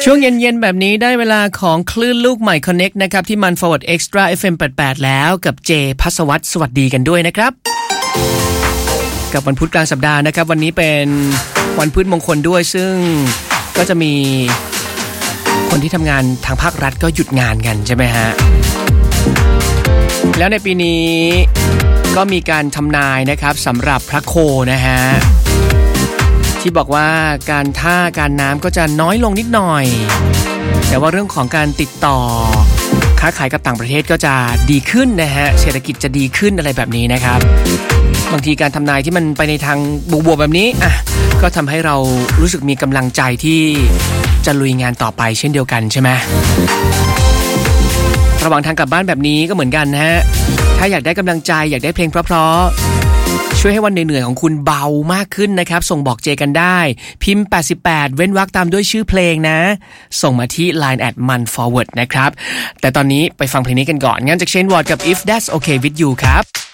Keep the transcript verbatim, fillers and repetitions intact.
ช่วงเย็นๆแบบนี้ได้เวลาของคลื่นลูกใหม่ Connect นะครับที่มัน Forward Extra เอฟ เอ็ม แปดสิบแปดแล้วกับเจภัสวัฒน์สวัสดีกันด้วยนะครับกับวันพุธกลางสัปดาห์นะครับวันนี้เป็นวันพืชมงคลด้วยซึ่งก็จะมีคนที่ทำงานทางภาครัฐก็หยุดงานกันใช่ไหมฮะแล้วในปีนี้ก็มีการทำนายนะครับสำหรับพระโคนะฮะที่บอกว่าการท่าการน้ำก็จะน้อยลงนิดหน่อยแต่ว่าเรื่องของการติดต่อค้าขายกับต่างประเทศก็จะดีขึ้นนะฮะเศรษฐกิจจะดีขึ้นอะไรแบบนี้นะครับบางทีการทำนายที่มันไปในทางบวกๆแบบนี้อ่ะก็ทำให้เรารู้สึกมีกำลังใจที่จะลุยงานต่อไปเช่นเดียวกันใช่ไหมระหว่างทางกลับบ้านแบบนี้ก็เหมือนกันนะฮะถ้าอยากได้กำลังใจอยากได้เพลงเพราะๆช่วยให้วันเหนื่อยๆของคุณเบามากขึ้นนะครับส่งบอกเจกันได้พิมพ์แปดสิบแปดเว้นวรรคตามด้วยชื่อเพลงนะส่งมาที่ ไลน์ แอท มัน ฟอร์เวิร์ด นะครับแต่ตอนนี้ไปฟังเพลงนี้กันก่อนงั้นจากเชนวอร์ดกับ If That's Okay With You ครับ